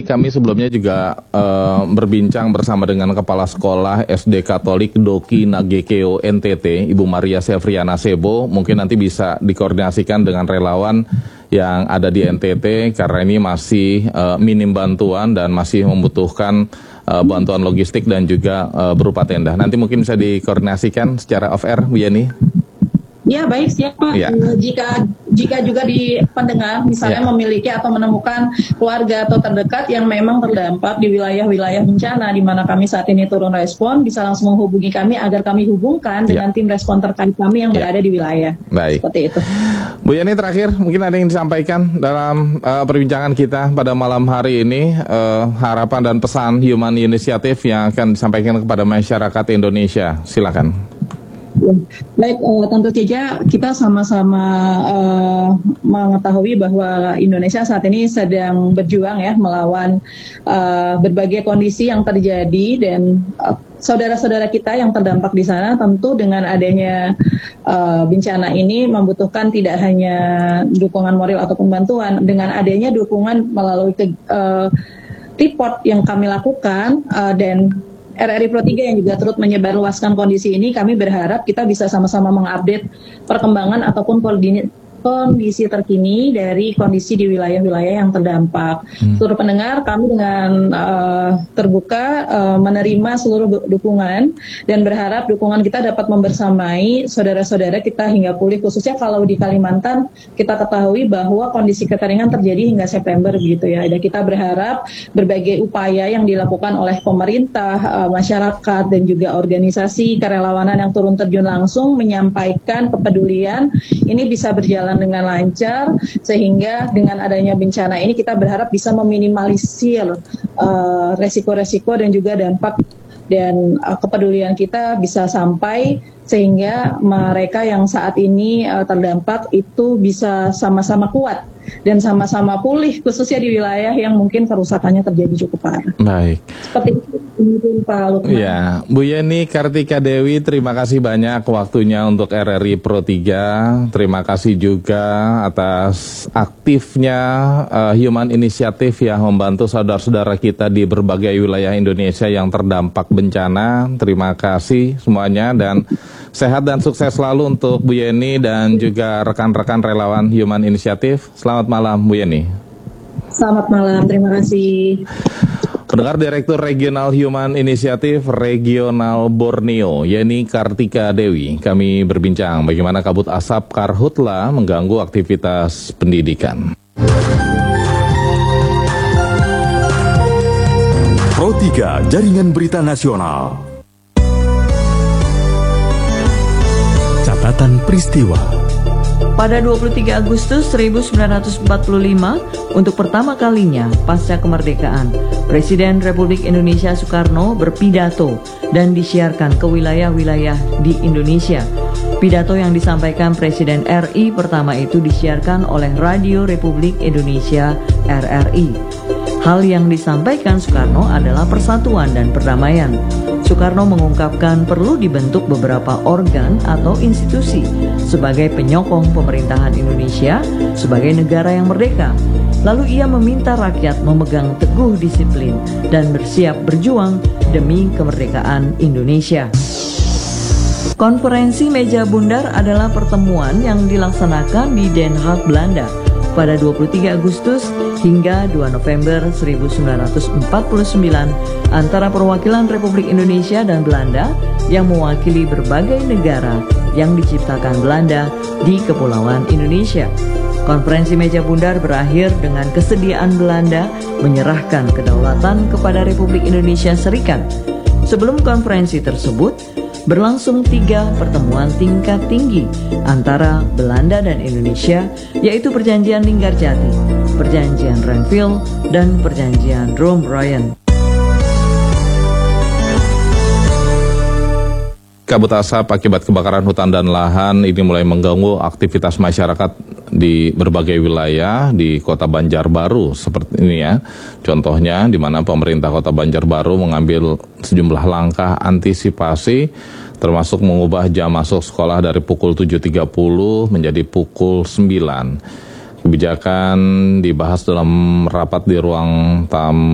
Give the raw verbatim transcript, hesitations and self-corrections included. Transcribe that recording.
tadi kami sebelumnya juga uh, berbincang bersama dengan Kepala Sekolah S D Katolik Doki Nagekeo N T T, Ibu Maria Sevriana Sebo. Mungkin nanti bisa dikoordinasikan dengan relawan yang ada di N T T karena ini masih uh, minim bantuan dan masih membutuhkan uh, bantuan logistik dan juga uh, berupa tenda. Nanti mungkin bisa dikoordinasikan secara off air, Bu Yeni. Ya, baik, siap Pak. Ya. Jika jika juga di pendengar misalnya ya. memiliki atau menemukan keluarga atau terdekat yang memang terdampak di wilayah-wilayah bencana di mana kami saat ini turun respon, bisa langsung menghubungi kami agar kami hubungkan ya. dengan tim respon terkait kami yang ya. berada di wilayah. Baik. Seperti itu. Bu Yani, terakhir mungkin ada yang disampaikan dalam uh, perbincangan kita pada malam hari ini, uh, harapan dan pesan Human Initiative yang akan disampaikan kepada masyarakat Indonesia. Silakan. Ya, baik, uh, tentu saja kita sama-sama uh, mengetahui bahwa Indonesia saat ini sedang berjuang ya melawan uh, berbagai kondisi yang terjadi dan uh, saudara-saudara kita yang terdampak di sana tentu dengan adanya uh, bencana ini membutuhkan tidak hanya dukungan moral ataupun bantuan, dengan adanya dukungan melalui ke, uh, report yang kami lakukan uh, dan R R I Pro tiga yang juga turut menyebarluaskan kondisi ini, kami berharap kita bisa sama-sama mengupdate perkembangan ataupun kondisi terkini dari kondisi di wilayah-wilayah yang terdampak. Hmm. Seluruh pendengar, kami dengan uh, terbuka uh, menerima seluruh dukungan dan berharap dukungan kita dapat membersamai saudara-saudara kita hingga pulih, khususnya kalau di Kalimantan kita ketahui bahwa kondisi kekeringan terjadi hingga September gitu ya. Dan kita berharap berbagai upaya yang dilakukan oleh pemerintah, uh, masyarakat dan juga organisasi kerelawanan yang turun terjun langsung menyampaikan kepedulian ini bisa berjalan dengan lancar, sehingga dengan adanya bencana ini kita berharap bisa meminimalisir uh, resiko-resiko dan juga dampak dan uh, kepedulian kita bisa sampai sehingga mereka yang saat ini uh, terdampak itu bisa sama-sama kuat dan sama-sama pulih, khususnya di wilayah yang mungkin kerusakannya terjadi cukup parah. Baik. Seperti itu, mungkin Pak Lukman. Ya, Bu Yeni Kartika Dewi, terima kasih banyak waktunya untuk R R I Pro tiga. Terima kasih juga atas aktifnya uh, Human Initiative yang membantu saudara-saudara kita di berbagai wilayah Indonesia yang terdampak bencana. Terima kasih semuanya dan sehat dan sukses selalu untuk Bu Yeni dan juga rekan-rekan relawan Human Initiative. Selamat malam, Bu Yeni. Selamat malam, terima kasih. Pendengar, Direktur Regional Human Initiative Regional Borneo, Yeni Kartika Dewi, kami berbincang bagaimana kabut asap karhutla mengganggu aktivitas pendidikan. Pro tiga, Jaringan Berita Nasional. Catatan peristiwa. Pada dua puluh tiga Agustus seribu sembilan ratus empat puluh lima, untuk pertama kalinya pasca kemerdekaan, Presiden Republik Indonesia Soekarno berpidato dan disiarkan ke wilayah-wilayah di Indonesia. Pidato yang disampaikan Presiden R I pertama itu disiarkan oleh Radio Republik Indonesia R R I. Hal yang disampaikan Soekarno adalah persatuan dan perdamaian. Soekarno mengungkapkan perlu dibentuk beberapa organ atau institusi sebagai penyokong pemerintahan Indonesia sebagai negara yang merdeka. Lalu ia meminta rakyat memegang teguh disiplin dan bersiap berjuang demi kemerdekaan Indonesia. Konferensi Meja Bundar adalah pertemuan yang dilaksanakan di Den Haag, Belanda pada dua puluh tiga Agustus hingga dua November seribu sembilan ratus empat puluh sembilan antara perwakilan Republik Indonesia dan Belanda yang mewakili berbagai negara yang diciptakan Belanda di Kepulauan Indonesia. Konferensi Meja Bundar berakhir dengan kesediaan Belanda menyerahkan kedaulatan kepada Republik Indonesia Serikat. Sebelum konferensi tersebut, berlangsung tiga pertemuan tingkat tinggi antara Belanda dan Indonesia, yaitu Perjanjian Linggarjati, Perjanjian Renville, dan Perjanjian Rome-Royan. Kabut asap akibat kebakaran hutan dan lahan ini mulai mengganggu aktivitas masyarakat di berbagai wilayah di Kota Banjarbaru seperti ini ya. Contohnya di mana pemerintah Kota Banjarbaru mengambil sejumlah langkah antisipasi termasuk mengubah jam masuk sekolah dari pukul tujuh tiga puluh menjadi pukul sembilan. Kebijakan dibahas dalam rapat di ruang tamu